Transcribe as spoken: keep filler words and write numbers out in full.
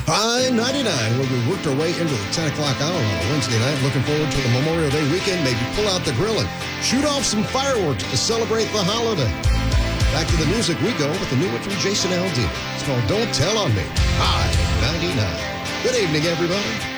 High ninety-nine, where we worked our way into the ten o'clock hour on a Wednesday night. Looking forward to the Memorial Day weekend. Maybe pull out the grill and shoot off some fireworks to celebrate the holiday. Back to the music we go with the new one from Jason Aldean. It's called Don't Tell on Me. High ninety-nine. Good evening, everybody.